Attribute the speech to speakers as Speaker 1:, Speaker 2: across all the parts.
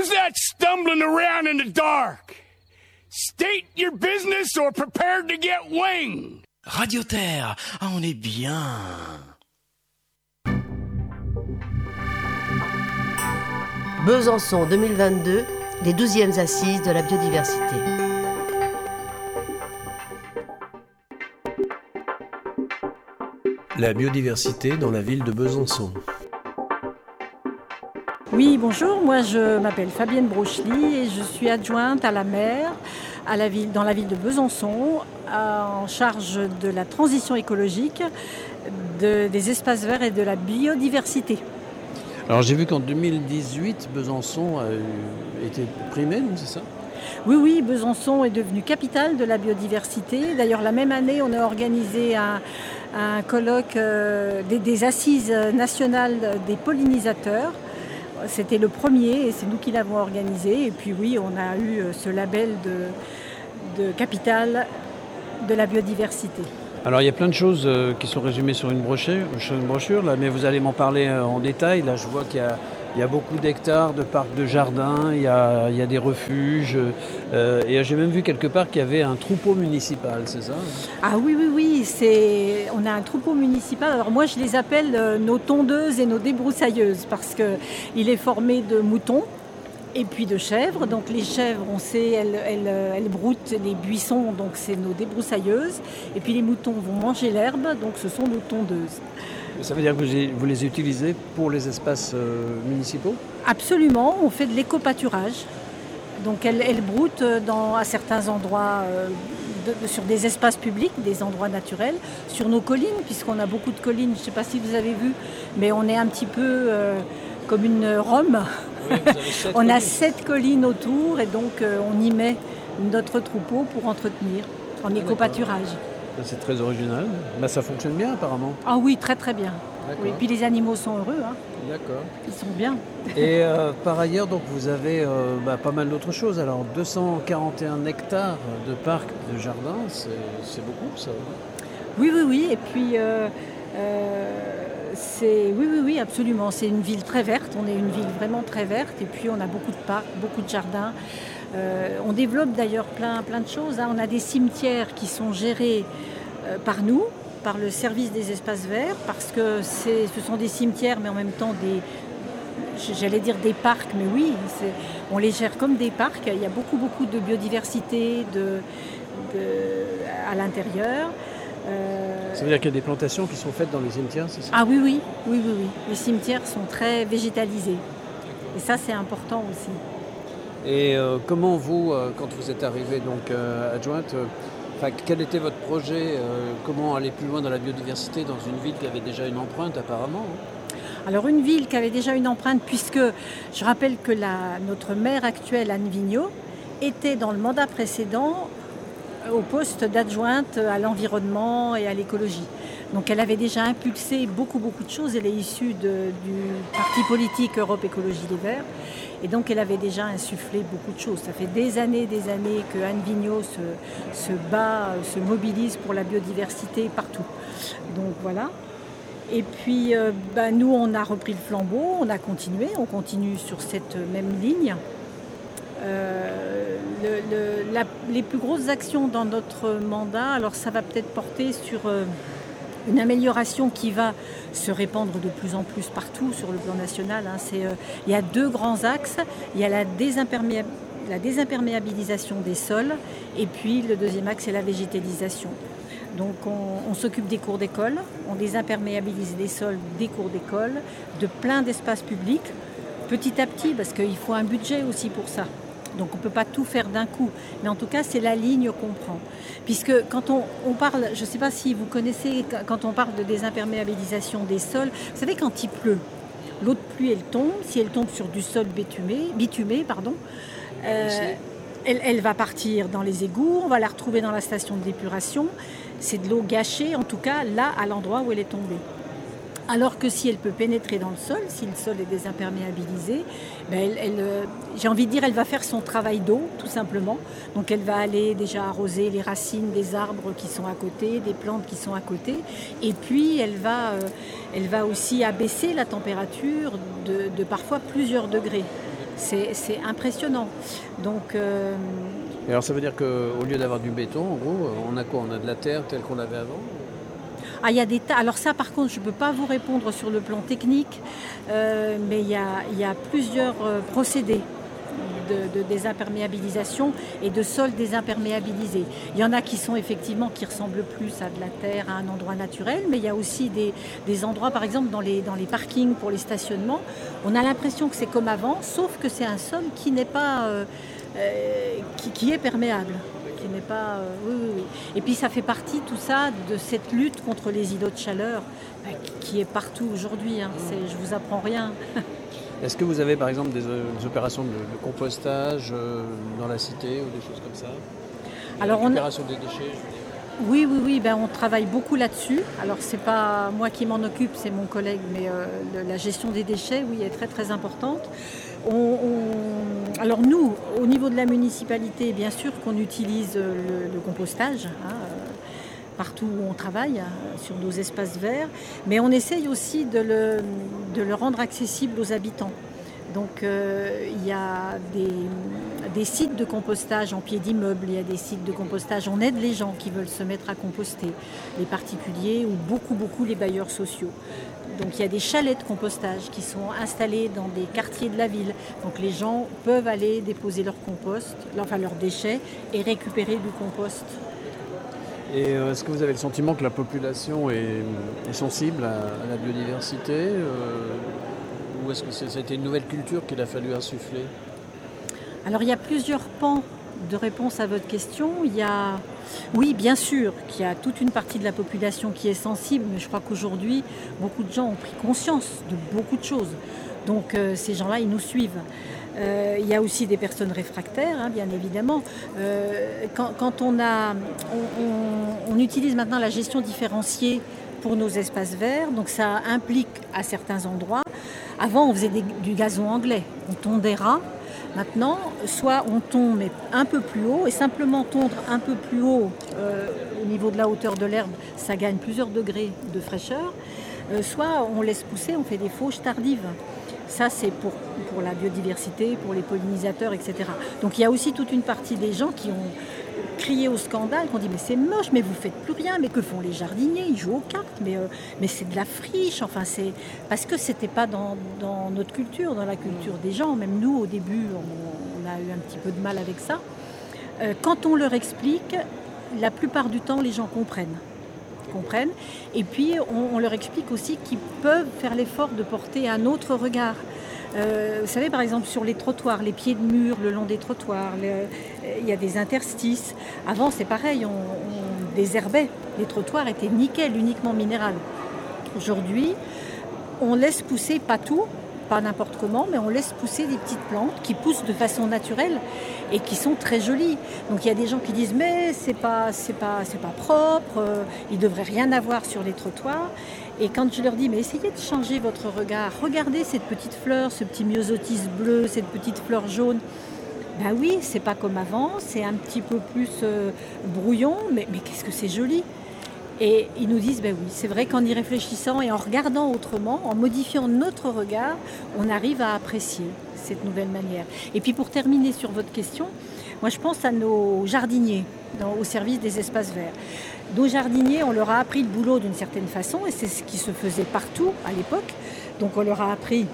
Speaker 1: Who's that stumbling around in the dark? State your business or prepare to get winged.
Speaker 2: Radio Terre, ah, on est bien.
Speaker 3: Besançon 2022, les 12e assises de la biodiversité.
Speaker 4: La biodiversité dans la ville de Besançon.
Speaker 5: Oui, bonjour, moi je m'appelle Fabienne Brochely et je suis adjointe à la maire dans la ville de Besançon, en charge de la transition écologique, des espaces verts et de la biodiversité.
Speaker 4: Alors j'ai vu qu'en 2018, Besançon a été primé, c'est ça ?
Speaker 5: Oui, Besançon est devenue capitale de la biodiversité. D'ailleurs, la même année, on a organisé un colloque des assises nationales des pollinisateurs. C'était le premier et c'est nous qui l'avons organisé. Et puis oui, on a eu ce label de capitale de la biodiversité.
Speaker 4: Alors il y a plein de choses qui sont résumées sur une brochure là, mais vous allez m'en parler en détail. Là, je vois qu'il y a beaucoup d'hectares de parcs de jardins, il y a des refuges. Et j'ai même vu quelque part qu'il y avait un troupeau municipal, c'est ça ?
Speaker 5: Ah oui, on a un troupeau municipal. Alors moi, je les appelle nos tondeuses et nos débroussailleuses parce qu'il est formé de moutons et puis de chèvres. Donc les chèvres, on sait, elles broutent les buissons, donc c'est nos débroussailleuses. Et puis les moutons vont manger l'herbe, donc ce sont nos tondeuses.
Speaker 4: Ça veut dire que vous les utilisez pour les espaces municipaux ?
Speaker 5: Absolument, on fait de l'éco-pâturage. Donc elles broutent à certains endroits, sur des espaces publics, des endroits naturels, sur nos collines, puisqu'on a beaucoup de collines, je ne sais pas si vous avez vu, mais on est un petit peu comme une Rome.
Speaker 4: Oui,
Speaker 5: on a 7 collines autour et donc on y met notre troupeau pour entretenir en éco-pâturage.
Speaker 4: C'est très original. Ça fonctionne bien apparemment.
Speaker 5: Ah oui, très très bien. Oui, puis les animaux sont heureux. Hein.
Speaker 4: D'accord.
Speaker 5: Ils sont bien.
Speaker 4: Et par ailleurs, donc, vous avez pas mal d'autres choses. Alors 241 hectares de parcs, de jardins, c'est beaucoup ça.
Speaker 5: Oui. Et puis oui, absolument. C'est une ville très verte. On est une ville vraiment très verte. Et puis on a beaucoup de parcs, beaucoup de jardins. On développe d'ailleurs plein de choses. Hein. On a des cimetières qui sont gérés par nous, par le service des espaces verts, parce que ce sont des cimetières, mais en même temps j'allais dire des parcs, mais oui, on les gère comme des parcs. Il y a beaucoup de biodiversité à l'intérieur.
Speaker 4: Ça veut dire qu'il y a des plantations qui sont faites dans les cimetières, c'est ça ?
Speaker 5: Ah oui. Les cimetières sont très végétalisés. Et ça, c'est important aussi.
Speaker 4: Et comment vous, quand vous êtes arrivée donc adjointe, quel était votre projet ? Comment aller plus loin dans la biodiversité dans une ville qui avait déjà une empreinte apparemment ?
Speaker 5: Alors une ville qui avait déjà une empreinte, puisque je rappelle que notre maire actuelle, Anne Vigneault, était dans le mandat précédent au poste d'adjointe à l'environnement et à l'écologie. Donc elle avait déjà impulsé beaucoup de choses. Elle est issue du parti politique Europe Écologie Les Verts. Et donc elle avait déjà insufflé beaucoup de choses. Ça fait des années que Anne Vigneault se bat, se mobilise pour la biodiversité partout. Donc voilà. Et puis nous, on a repris le flambeau, on continue sur cette même ligne. Les plus grosses actions dans notre mandat, alors ça va peut-être porter sur une amélioration qui va se répandre de plus en plus partout sur le plan national. Hein. Il y a 2 grands axes. Il y a la désimperméabilisation des sols et puis le deuxième axe, c'est la végétalisation. Donc on s'occupe des cours d'école, on désimperméabilise les sols des cours d'école, de plein d'espaces publics, petit à petit, parce qu'il faut un budget aussi pour ça. Donc on ne peut pas tout faire d'un coup, mais en tout cas c'est la ligne qu'on prend. Puisque quand on parle, je ne sais pas si vous connaissez, quand on parle de désimperméabilisation des sols, vous savez quand il pleut, l'eau de pluie elle tombe, si elle tombe sur du sol bitumé, elle va partir dans les égouts, on va la retrouver dans la station de d'épuration, c'est de l'eau gâchée en tout cas là à l'endroit où elle est tombée. Alors que si elle peut pénétrer dans le sol, si le sol est désimperméabilisé, j'ai envie de dire, elle va faire son travail d'eau, tout simplement. Donc elle va aller déjà arroser les racines des arbres qui sont à côté, des plantes qui sont à côté. Et puis elle va aussi abaisser la température de parfois plusieurs degrés. C'est impressionnant. Donc,
Speaker 4: Et alors ça veut dire qu'au lieu d'avoir du béton, en gros, on a quoi? On a de la terre telle qu'on l'avait avant?
Speaker 5: il y a des tas. Alors ça, par contre, je ne peux pas vous répondre sur le plan technique, mais il y a plusieurs procédés de désimperméabilisation et de sols désimperméabilisés. Il y en a qui sont effectivement qui ressemblent plus à de la terre, à un endroit naturel, mais il y a aussi des endroits, par exemple dans les parkings pour les stationnements, on a l'impression que c'est comme avant, sauf que c'est un sol qui n'est pas qui est perméable. Qui n'est pas, oui. Et puis ça fait partie tout ça de cette lutte contre les îlots de chaleur qui est partout aujourd'hui. Je vous apprends rien.
Speaker 4: Est-ce que vous avez par exemple des opérations de compostage dans la cité ou des choses comme ça?
Speaker 5: Alors
Speaker 4: récupération des déchets, je veux dire.
Speaker 5: Oui, on travaille beaucoup là-dessus. Alors c'est pas moi qui m'en occupe, c'est mon collègue, mais la gestion des déchets, oui, est très très importante. Alors nous, au niveau de la municipalité, bien sûr qu'on utilise le compostage. Partout où on travaille, sur nos espaces verts, mais on essaye aussi de le rendre accessible aux habitants. Donc il y a des sites de compostage en pied d'immeuble, il y a des sites de compostage, on aide les gens qui veulent se mettre à composter, les particuliers ou beaucoup les bailleurs sociaux. Donc il y a des chalets de compostage qui sont installés dans des quartiers de la ville. Donc les gens peuvent aller déposer leur compost, leurs déchets et récupérer du compost.
Speaker 4: Et est-ce que vous avez le sentiment que la population est sensible à la biodiversité ou est-ce que c'était une nouvelle culture qu'il a fallu insuffler?
Speaker 5: Alors il y a plusieurs pans de réponse à votre question. Oui, bien sûr qu'il y a toute une partie de la population qui est sensible, mais je crois qu'aujourd'hui, beaucoup de gens ont pris conscience de beaucoup de choses. Donc ces gens-là, ils nous suivent. Il y a aussi des personnes réfractaires, bien évidemment. Quand on utilise maintenant la gestion différenciée pour nos espaces verts, donc ça implique à certains endroits. Avant, on faisait du gazon anglais, on tondait ras. Maintenant, soit on tombe mais un peu plus haut, et simplement tondre un peu plus haut au niveau de la hauteur de l'herbe, ça gagne plusieurs degrés de fraîcheur. Soit on laisse pousser, on fait des fauches tardives. Ça, c'est pour la biodiversité, pour les pollinisateurs, etc. Donc il y a aussi toute une partie des gens qui ont crié au scandale, qui ont dit mais c'est moche, mais vous faites plus rien, mais que font les jardiniers? Ils jouent aux cartes, mais c'est de la friche. Enfin, c'est parce que c'était pas dans notre culture, dans la culture des gens. Même nous, au début, on a eu un petit peu de mal avec ça. Quand on leur explique, la plupart du temps, les gens comprennent. Et puis on leur explique aussi qu'ils peuvent faire l'effort de porter un autre regard. Vous savez, par exemple, sur les trottoirs, les pieds de mur le long des trottoirs, il y a des interstices. Avant, c'est pareil, on désherbait. Les trottoirs étaient nickel, uniquement minéral. Aujourd'hui, on laisse pousser, pas tout, pas n'importe comment, mais on laisse pousser des petites plantes qui poussent de façon naturelle et qui sont très jolies. Donc il y a des gens qui disent mais c'est pas propre, il ne devrait rien avoir sur les trottoirs. Et quand je leur dis mais essayez de changer votre regard, regardez cette petite fleur, ce petit myosotis bleu, cette petite fleur jaune. Ben oui, c'est pas comme avant, c'est un petit peu plus brouillon, mais qu'est-ce que c'est joli. Et ils nous disent, oui, c'est vrai qu'en y réfléchissant et en regardant autrement, en modifiant notre regard, on arrive à apprécier cette nouvelle manière. Et puis pour terminer sur votre question, moi je pense à nos jardiniers au service des espaces verts. Nos jardiniers, on leur a appris le boulot d'une certaine façon et c'est ce qui se faisait partout à l'époque. Donc on leur a appris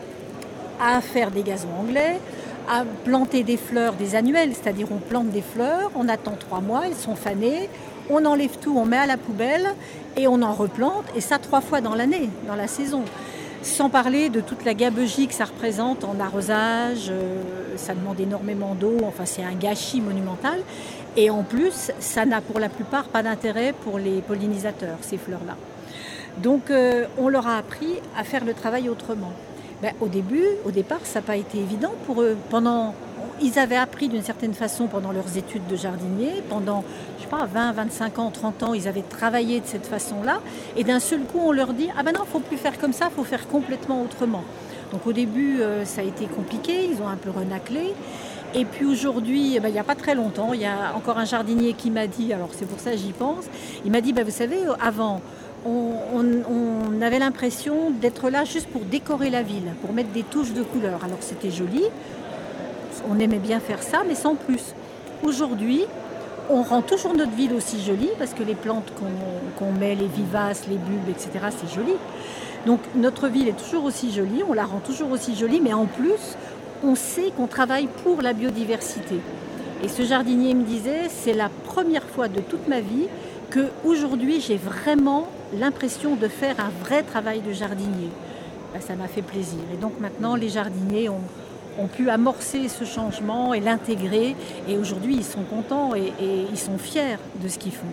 Speaker 5: à faire des gazons anglais, à planter des fleurs, des annuelles, c'est-à-dire on plante des fleurs, on attend 3 mois, elles sont fanées, on enlève tout, on met à la poubelle et on en replante, et ça 3 fois dans l'année, dans la saison. Sans parler de toute la gabegie que ça représente en arrosage, ça demande énormément d'eau, enfin c'est un gâchis monumental. Et en plus, ça n'a pour la plupart pas d'intérêt pour les pollinisateurs, ces fleurs-là. Donc on leur a appris à faire le travail autrement. Au départ, ça n'a pas été évident pour eux. Ils avaient appris d'une certaine façon pendant leurs études de jardinier, pendant, 20, 25 ans, 30 ans, ils avaient travaillé de cette façon-là. Et d'un seul coup, on leur dit, non, il ne faut plus faire comme ça, il faut faire complètement autrement. Donc au début, ça a été compliqué, ils ont un peu renaclé. Et puis aujourd'hui, il n'y a pas très longtemps, il y a encore un jardinier qui m'a dit, alors c'est pour ça que j'y pense, il m'a dit, vous savez, avant, on avait l'impression d'être là juste pour décorer la ville, pour mettre des touches de couleur. Alors c'était joli, on aimait bien faire ça, mais sans plus. Aujourd'hui, on rend toujours notre ville aussi jolie, parce que les plantes qu'on met, les vivaces, les bulbes, etc., c'est joli. Donc notre ville est toujours aussi jolie, on la rend toujours aussi jolie, mais en plus, on sait qu'on travaille pour la biodiversité. Et ce jardinier me disait, c'est la première fois de toute ma vie qu'aujourd'hui, j'ai vraiment l'impression de faire un vrai travail de jardinier. Ben, ça m'a fait plaisir. Et donc maintenant, les jardiniers ont pu amorcer ce changement et l'intégrer. Et aujourd'hui, ils sont contents et ils sont fiers de ce qu'ils font.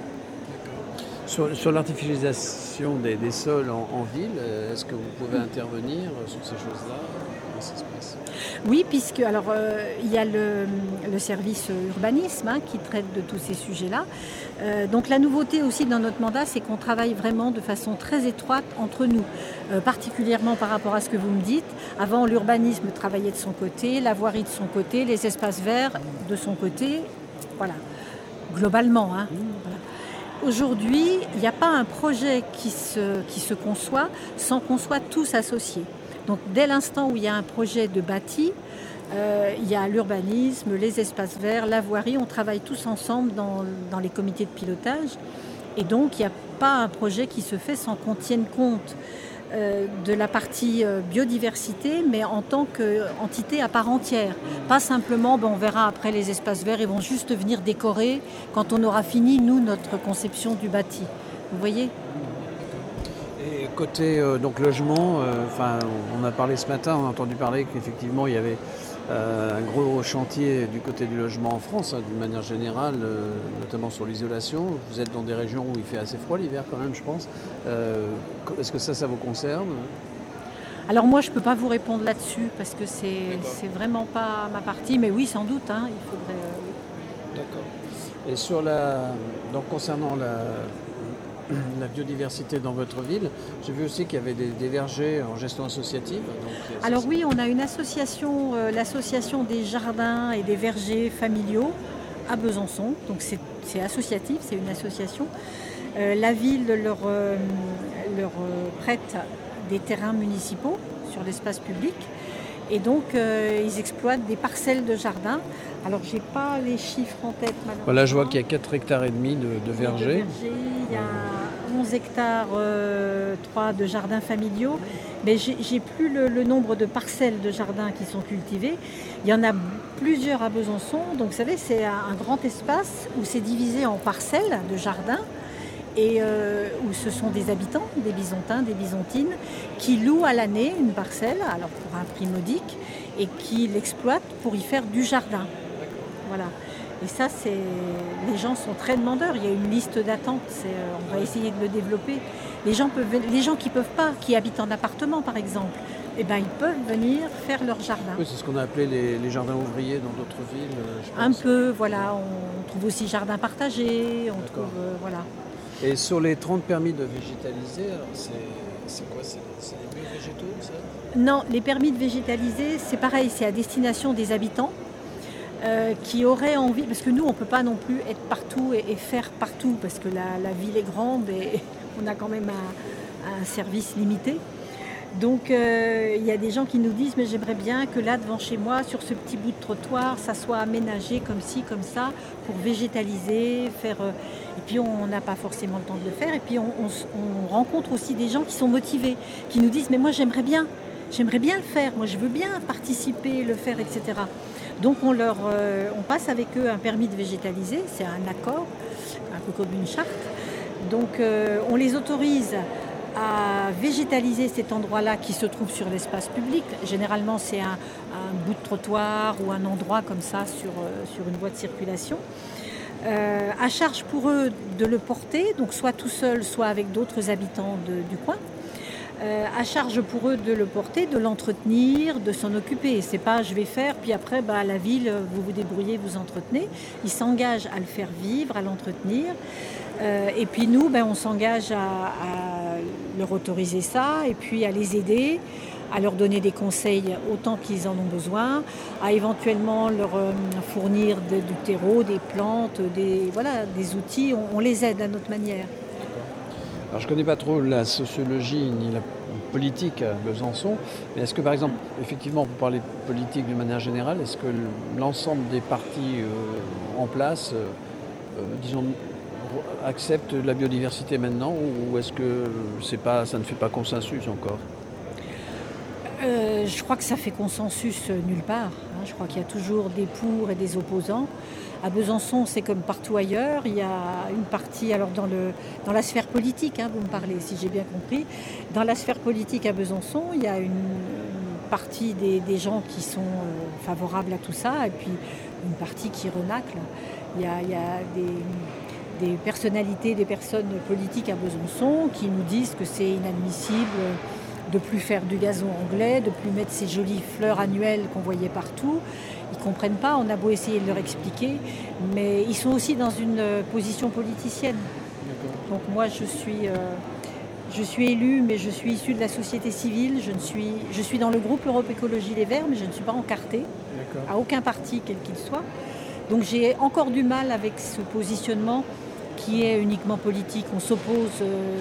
Speaker 4: Sur l'artificialisation des sols en ville, est-ce que vous pouvez intervenir sur ces choses-là ? Comment ça se passe ?
Speaker 5: Oui, puisque il y a le service urbanisme qui traite de tous ces sujets-là. Donc la nouveauté aussi dans notre mandat, c'est qu'on travaille vraiment de façon très étroite entre nous, particulièrement par rapport à ce que vous me dites. Avant, l'urbanisme travaillait de son côté, la voirie de son côté, les espaces verts de son côté, voilà, globalement. Voilà. Aujourd'hui, il n'y a pas un projet qui se conçoit sans qu'on soit tous associés. Donc dès l'instant où il y a un projet de bâti, il y a l'urbanisme, les espaces verts, la voirie, on travaille tous ensemble dans les comités de pilotage. Et donc il n'y a pas un projet qui se fait sans qu'on tienne compte de la partie biodiversité, mais en tant qu'entité à part entière. Pas simplement, on verra après les espaces verts, ils vont juste venir décorer quand on aura fini, nous, notre conception du bâti. Vous voyez ?
Speaker 4: Et côté donc logement, on a parlé ce matin, on a entendu parler qu'effectivement il y avait un gros chantier du côté du logement en France, d'une manière générale, notamment sur l'isolation. Vous êtes dans des régions où il fait assez froid l'hiver quand même, je pense. Est-ce que ça vous concerne ?
Speaker 5: Alors moi, je ne peux pas vous répondre là-dessus parce que c'est vraiment pas ma partie, mais oui, sans doute, il faudrait...
Speaker 4: D'accord. Et donc concernant la biodiversité dans votre ville, j'ai vu aussi qu'il y avait des vergers en gestion associative.
Speaker 5: Alors oui, on a une association, l'association des jardins et des vergers familiaux à Besançon. Donc c'est associatif, c'est une association. La ville leur prête des terrains municipaux sur l'espace public. Et donc, ils exploitent des parcelles de jardin. Alors, je n'ai pas les chiffres en tête, malheureusement.
Speaker 4: Voilà, je vois qu'il y a 4 hectares et demi de vergers.
Speaker 5: Il y a 11 hectares 3 de jardins familiaux. Mais j'ai plus le nombre de parcelles de jardins qui sont cultivées. Il y en a plusieurs à Besançon. Donc, vous savez, c'est un grand espace où c'est divisé en parcelles de jardins. Et où ce sont des habitants, des Bisontins, des Bisontines, qui louent à l'année une parcelle, alors pour un prix modique, et qui l'exploitent pour y faire du jardin. Voilà. Et ça, les gens sont très demandeurs. Il y a une liste d'attente. On va essayer de le développer. Les gens qui peuvent pas, qui habitent en appartement par exemple, ils peuvent venir faire leur jardin.
Speaker 4: Oui, c'est ce qu'on a appelé les jardins ouvriers dans d'autres villes. Je pense.
Speaker 5: Un peu, voilà. On trouve aussi jardin partagé. On trouve, voilà.
Speaker 4: Et sur les 30 permis de végétaliser, alors c'est quoi ? C'est des murs végétaux, ça ?
Speaker 5: Non, les permis de végétaliser, c'est pareil, c'est à destination des habitants qui auraient envie, parce que nous, on ne peut pas non plus être partout et faire partout, parce que la ville est grande et on a quand même un service limité. Donc il y a des gens qui nous disent, mais j'aimerais bien que là, devant chez moi, sur ce petit bout de trottoir, ça soit aménagé comme ci, comme ça, pour végétaliser, faire... Et puis on n'a pas forcément le temps de le faire. Et puis on rencontre aussi des gens qui sont motivés, qui nous disent, mais moi j'aimerais bien le faire, moi je veux bien participer, le faire, etc. Donc on passe avec eux un permis de végétaliser, c'est un accord, un peu comme une charte. Donc on les autorise à végétaliser cet endroit-là qui se trouve sur l'espace public. Généralement, c'est un bout de trottoir ou un endroit comme ça sur une voie de circulation. À charge pour eux de le porter, donc soit tout seul, soit avec d'autres habitants du coin. À charge pour eux de le porter, de l'entretenir, de s'en occuper. C'est pas je vais faire, puis après à la ville, vous vous débrouillez, vous entretenez. Ils s'engagent à le faire vivre, à l'entretenir. Et puis nous, on s'engage à leur autoriser ça, et puis à les aider, à leur donner des conseils autant qu'ils en ont besoin, à éventuellement leur fournir du terreau, des plantes, des outils. On les aide à notre manière.
Speaker 4: Alors je ne connais pas trop la sociologie ni la politique à Besançon, mais est-ce que par exemple, effectivement, vous parlez de politique d'une manière générale, est-ce que l'ensemble des partis en place, disons, acceptent la biodiversité maintenant, ou est-ce que ça ne fait pas consensus encore ?
Speaker 5: Je crois que ça fait consensus nulle part. Je crois qu'il y a toujours des pour et des opposants. À Besançon, c'est comme partout ailleurs. Il y a une partie, alors dans la sphère politique, vous me parlez, si j'ai bien compris. Dans la sphère politique à Besançon, il y a une partie des gens qui sont favorables à tout ça, et puis une partie qui renacle. Il y a des personnalités, des personnes politiques à Besançon qui nous disent que c'est inadmissible de plus faire du gazon anglais, de plus mettre ces jolies fleurs annuelles qu'on voyait partout. Ils ne comprennent pas, on a beau essayer de leur expliquer, mais ils sont aussi dans une position politicienne. Donc moi je suis élue, mais je suis issue de la société civile, je suis dans le groupe Europe Écologie Les Verts, mais je ne suis pas encartée à aucun parti, quel qu'il soit. Donc j'ai encore du mal avec ce positionnement qui est uniquement politique. On s'oppose.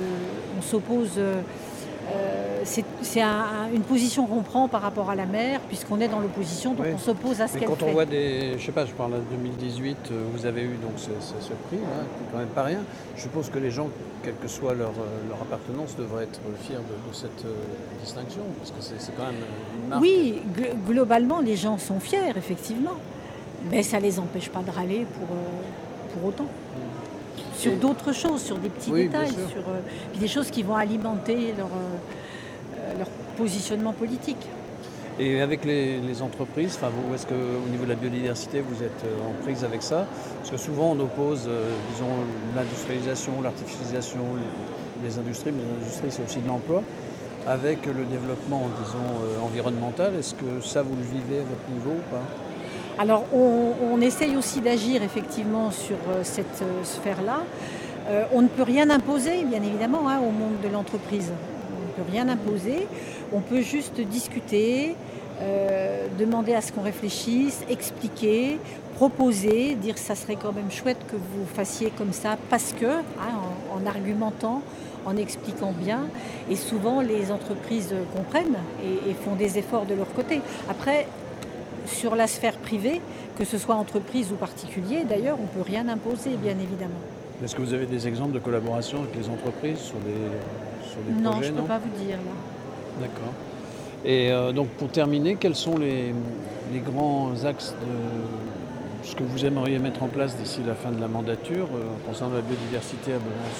Speaker 5: C'est une position qu'on prend par rapport à la mer, puisqu'on est dans l'opposition, donc on s'oppose à ce qu'elle fait.
Speaker 4: Quand on voit je parle de 2018, vous avez eu donc ce prix, là, qui est quand même pas rien. Je suppose que les gens, quelle que soit leur appartenance, devraient être fiers de cette distinction, parce que c'est quand même une marque.
Speaker 5: Oui, globalement, les gens sont fiers, effectivement, mais ça ne les empêche pas de râler pour autant. Sur d'autres choses, sur des petits détails, sur des choses qui vont alimenter leur positionnement politique.
Speaker 4: Et avec les entreprises, vous, est-ce qu'au niveau de la biodiversité, vous êtes en prise avec ça ? Parce que souvent on oppose, disons, l'industrialisation, l'artificialisation, les industries, mais les industries c'est aussi de l'emploi, avec le développement, disons, environnemental. Est-ce que ça, vous le vivez à votre niveau ou pas ?
Speaker 5: Alors on essaye aussi d'agir effectivement sur cette sphère-là. On ne peut rien imposer, bien évidemment, au monde de l'entreprise. On ne peut rien imposer. On peut juste discuter, demander à ce qu'on réfléchisse, expliquer, proposer, dire que ça serait quand même chouette que vous fassiez comme ça parce que, en argumentant, en expliquant bien. Et souvent les entreprises comprennent et font des efforts de leur côté. Après, sur la sphère privée, que ce soit entreprise ou particulier, d'ailleurs, on ne peut rien imposer, bien évidemment.
Speaker 4: Est-ce que vous avez des exemples de collaboration avec les entreprises sur des
Speaker 5: non,
Speaker 4: projets ?
Speaker 5: Je ne peux pas vous dire, là.
Speaker 4: D'accord. Et donc, pour terminer, quels sont les grands axes de ce que vous aimeriez mettre en place d'ici la fin de la mandature concernant la biodiversité à Besançon ?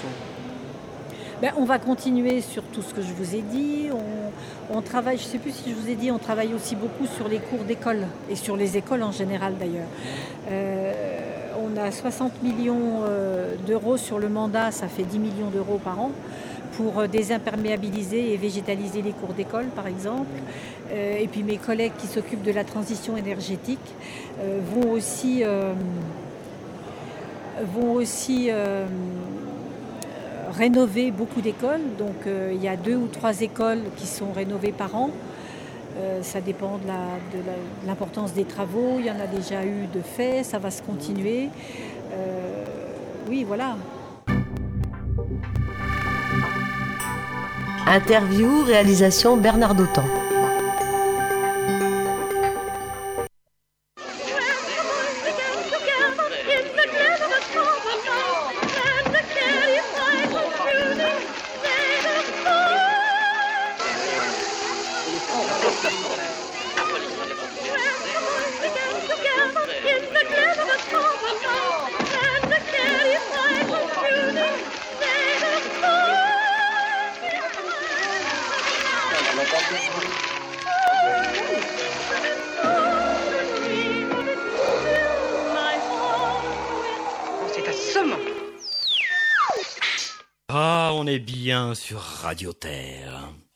Speaker 5: On va continuer sur tout ce que je vous ai dit. On travaille, je ne sais plus si je vous ai dit, on travaille aussi beaucoup sur les cours d'école et sur les écoles en général d'ailleurs. On a 60 millions d'euros sur le mandat, ça fait 10 millions d'euros par an pour désimperméabiliser et végétaliser les cours d'école par exemple. Et puis mes collègues qui s'occupent de la transition énergétique vont aussi rénover beaucoup d'écoles. Donc il y a 2 ou 3 écoles qui sont rénovées par an. Ça dépend de l'importance des travaux. Il y en a déjà eu de fait, ça va se continuer. Oui, voilà.
Speaker 3: Interview, réalisation Bernard Dautan.
Speaker 6: C'est assommant.
Speaker 2: Ah, on est bien sur Radio Terre.